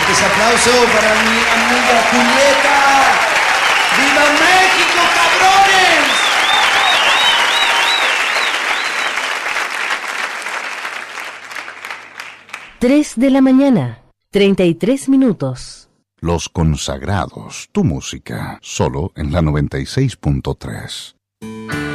Fuerte ese aplauso para mi amiga Julieta. ¡Viva México, cabrones! 3:00 33 minutos. Los Consagrados, tu música, solo en la 96.3.